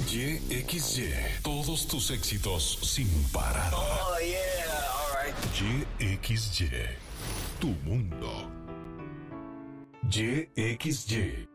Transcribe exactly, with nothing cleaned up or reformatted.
Y X Y. Todos tus éxitos sin parar. Oh, yeah, all right. Y X Y. Tu mundo. Y X Y.